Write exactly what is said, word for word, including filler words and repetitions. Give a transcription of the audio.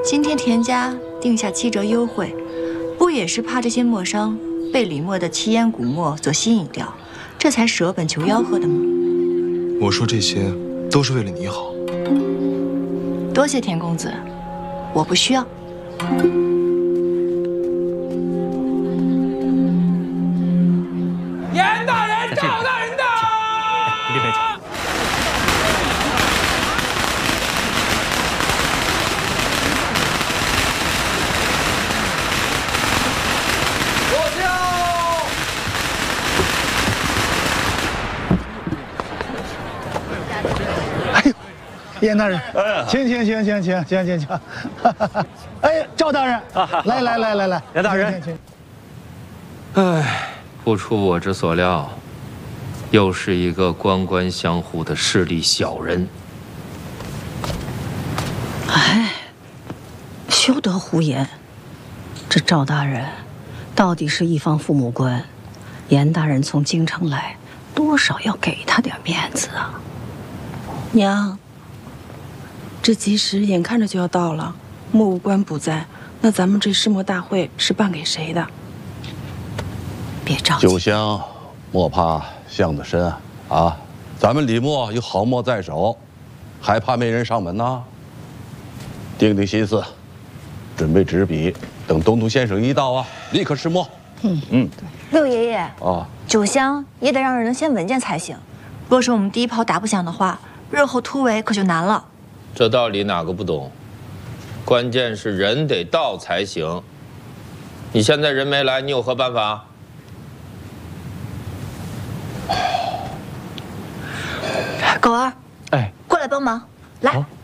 今天田家定下七折优惠，不也是怕这些墨商被李墨的奇烟古墨所吸引掉，这才舍本求吆喝的吗？ 我说这些都是为了你好。 多谢田公子，我不需要。 严大人、赵大人到！ 你别吵。 严大人，请请请请请请请请，哎，赵大人，来来来来来， 严大人， 哎，不出我之所料，又是一个官官相护的势利小人。 哎，休得胡言！这赵大人，到底是一方父母官，严大人从京城来，多少要给他点面子啊。 娘。 这吉时眼看着就要到了，莫务官不在，那咱们这世墨大会是办给谁的？ 别着急， 酒香莫怕巷子深啊！咱们李墨有好墨在手，还怕没人上门呢？定定心思，准备纸笔，等东土先生一到啊，立刻试墨。 嗯嗯，六爷爷啊， 酒香也得让人先闻见才行。若是我们第一炮打不响的话，日后突围可就难了。 这道理哪个不懂？关键是人得到才行。你现在人没来，你有何办法？ 狗儿， 哎， 过来帮忙，来。